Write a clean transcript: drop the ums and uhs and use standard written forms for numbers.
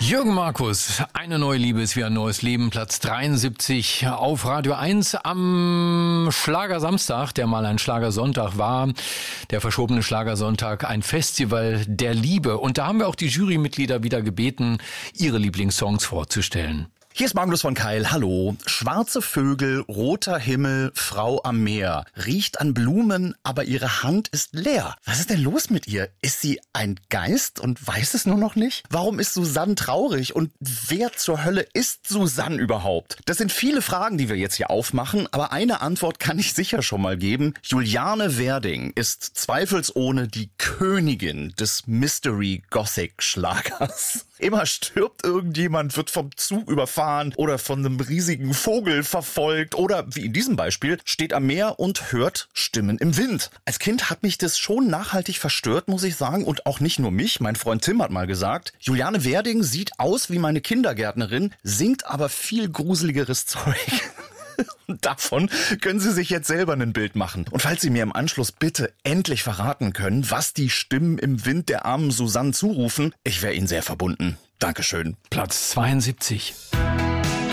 Jürgen Markus, eine neue Liebe ist wie ein neues Leben, Platz 73 auf Radio 1 am Schlagersamstag, der mal ein Schlagersonntag war, der verschobene Schlagersonntag, ein Festival der Liebe. Und da haben wir auch die Jurymitglieder wieder gebeten, ihre Lieblingssongs vorzustellen. Hier ist Magnus von Keil, hallo. Schwarze Vögel, roter Himmel, Frau am Meer. Riecht an Blumen, aber ihre Hand ist leer. Was ist denn los mit ihr? Ist sie ein Geist und weiß es nur noch nicht? Warum ist Susanne traurig und wer zur Hölle ist Susanne überhaupt? Das sind viele Fragen, die wir jetzt hier aufmachen, aber eine Antwort kann ich sicher schon mal geben. Juliane Werding ist zweifelsohne die Königin des Mystery-Gothic-Schlagers. Immer stirbt irgendjemand, wird vom Zug überfahren oder von einem riesigen Vogel verfolgt oder, wie in diesem Beispiel, steht am Meer und hört Stimmen im Wind. Als Kind hat mich das schon nachhaltig verstört, muss ich sagen, und auch nicht nur mich. Mein Freund Tim hat mal gesagt, Juliane Werding sieht aus wie meine Kindergärtnerin, singt aber viel gruseligeres Zeug. Und davon können Sie sich jetzt selber ein Bild machen. Und falls Sie mir im Anschluss bitte endlich verraten können, was die Stimmen im Wind der armen Susanne zurufen, ich wäre Ihnen sehr verbunden. Dankeschön. Platz 72.